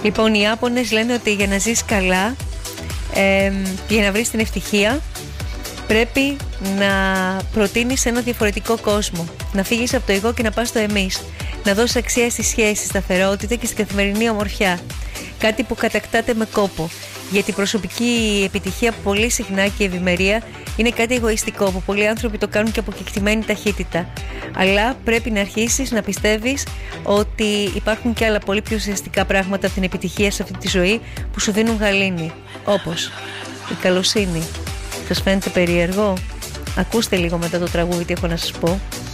Λοιπόν, οι Ιάπωνες λένε ότι για να ζεις καλά, για να βρεις την ευτυχία, πρέπει να προτείνεις ένα διαφορετικό κόσμο. Να φύγεις από το εγώ και να πας στο εμείς. Να δώσεις αξία στη σχέση, σταθερότητα και στην καθημερινή ομορφιά. Κάτι που κατακτάται με κόπο. Γιατί η προσωπική επιτυχία πολύ συχνά και η ευημερία είναι κάτι εγωιστικό που πολλοί άνθρωποι το κάνουν και από κεκτημένη ταχύτητα. Αλλά πρέπει να αρχίσεις να πιστεύεις ότι υπάρχουν και άλλα πολύ πιο ουσιαστικά πράγματα από την επιτυχία σε αυτή τη ζωή που σου δίνουν γαλήνη. Όπως η καλοσύνη. Σας φαίνεται περίεργο? Ακούστε λίγο μετά το τραγούδι τι έχω να σας πω.